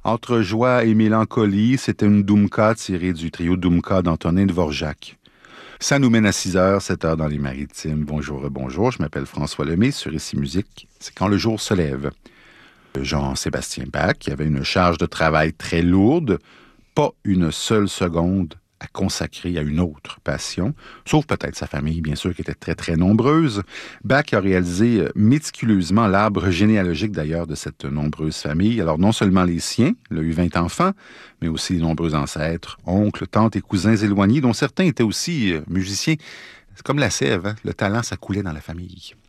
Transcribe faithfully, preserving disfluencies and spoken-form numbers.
Entre joie et mélancolie, c'était une Doumka tirée du trio Doumka d'Antonin Dvorak. Ça nous mène à six heures, sept heures dans les Maritimes. Bonjour, bonjour, je m'appelle François Lemay, sur Ici Musique. C'est quand le jour se lève. Jean-Sébastien Bach, qui avait une charge de travail très lourde, pas une seule seconde à consacrer à une autre passion, sauf peut-être sa famille, bien sûr, qui était très, très nombreuse. Bach a réalisé méticuleusement l'arbre généalogique, d'ailleurs, de cette nombreuse famille. Alors, non seulement les siens, il a eu vingt enfants, mais aussi les nombreux ancêtres, oncles, tantes et cousins éloignés, dont certains étaient aussi musiciens. C'est comme la sève, hein? Le talent, ça coulait dans la famille.